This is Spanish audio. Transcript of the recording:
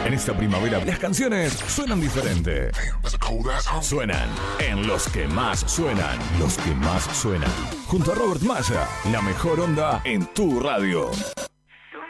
En esta primavera las canciones suenan diferente. Suenan en Los que más suenan. Los que más suenan. Junto a Robert Maya, la mejor onda en tu radio.